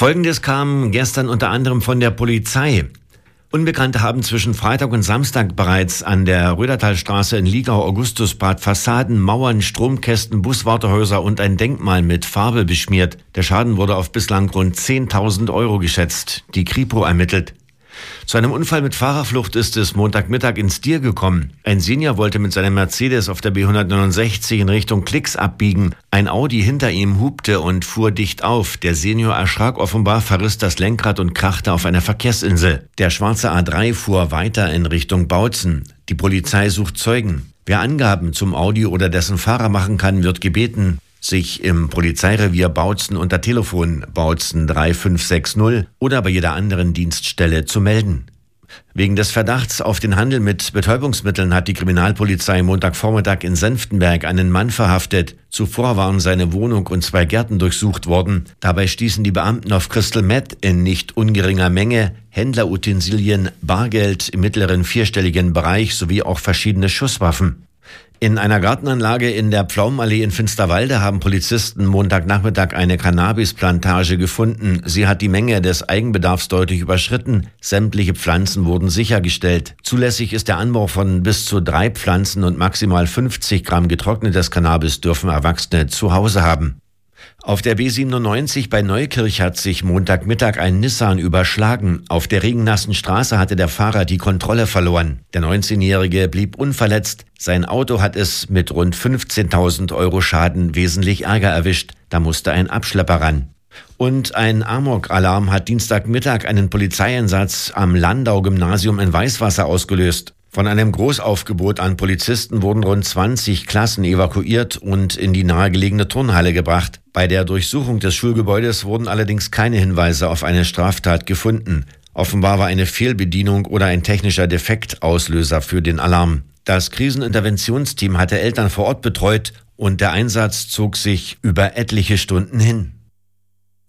Folgendes kam gestern unter anderem von der Polizei. Unbekannte haben zwischen Freitag und Samstag bereits an der Rödertalstraße in Liegau-Augustusbad Fassaden, Mauern, Stromkästen, Buswartehäuser und ein Denkmal mit Farbe beschmiert. Der Schaden wurde auf bislang rund 10.000 Euro geschätzt. Die Kripo ermittelt. Zu einem Unfall mit Fahrerflucht ist es Montagmittag in Stier gekommen. Ein Senior wollte mit seinem Mercedes auf der B169 in Richtung Klix abbiegen. Ein Audi hinter ihm hupte und fuhr dicht auf. Der Senior erschrak offenbar, verriss das Lenkrad und krachte auf einer Verkehrsinsel. Der schwarze A3 fuhr weiter in Richtung Bautzen. Die Polizei sucht Zeugen. Wer Angaben zum Audi oder dessen Fahrer machen kann, wird gebeten, sich im Polizeirevier Bautzen unter Telefon Bautzen 3560 oder bei jeder anderen Dienststelle zu melden. Wegen des Verdachts auf den Handel mit Betäubungsmitteln hat die Kriminalpolizei Montagvormittag in Senftenberg einen Mann verhaftet. Zuvor waren seine Wohnung und 2 Gärten durchsucht worden. Dabei stießen die Beamten auf Crystal Meth in nicht ungeringer Menge, Händlerutensilien, Bargeld im mittleren 4-stelligen Bereich sowie auch verschiedene Schusswaffen. In einer Gartenanlage in der Pflaumenallee in Finsterwalde haben Polizisten Montagnachmittag eine Cannabisplantage gefunden. Sie hat die Menge des Eigenbedarfs deutlich überschritten. Sämtliche Pflanzen wurden sichergestellt. Zulässig ist der Anbau von bis zu 3 Pflanzen und maximal 50 Gramm getrocknetes Cannabis dürfen Erwachsene zu Hause haben. Auf der B97 bei Neukirch hat sich Montagmittag ein Nissan überschlagen. Auf der regennassen Straße hatte der Fahrer die Kontrolle verloren. Der 19-Jährige blieb unverletzt. Sein Auto hat es mit rund 15.000 Euro Schaden wesentlich Ärger erwischt. Da musste ein Abschlepper ran. Und ein Amok-Alarm hat Dienstagmittag einen Polizeieinsatz am Landau-Gymnasium in Weißwasser ausgelöst. Von einem Großaufgebot an Polizisten wurden rund 20 Klassen evakuiert und in die nahegelegene Turnhalle gebracht. Bei der Durchsuchung des Schulgebäudes wurden allerdings keine Hinweise auf eine Straftat gefunden. Offenbar war eine Fehlbedienung oder ein technischer Defekt Auslöser für den Alarm. Das Kriseninterventionsteam hatte Eltern vor Ort betreut und der Einsatz zog sich über etliche Stunden hin.